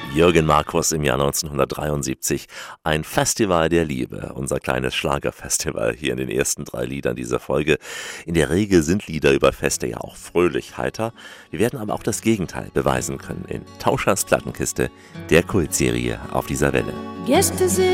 Jürgen Markus im Jahr 1973. Ein Festival der Liebe, unser kleines Schlagerfestival hier in den ersten 3 Liedern dieser Folge. In der Regel sind Lieder über Feste ja auch fröhlich, heiter. Wir werden aber auch das Gegenteil beweisen können in Tauschers Plattenkiste, der Kultserie auf dieser Welle. Gäste sind